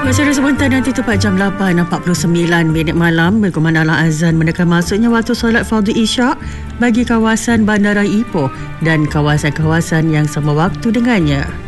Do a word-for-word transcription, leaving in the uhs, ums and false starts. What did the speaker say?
Masa sebentar nanti tepat jam lapan empat puluh sembilan minit malam berkumandanglah azan mendekat masuknya waktu solat fardu isyak bagi kawasan Bandara Ipoh dan kawasan-kawasan yang sama waktu dengannya.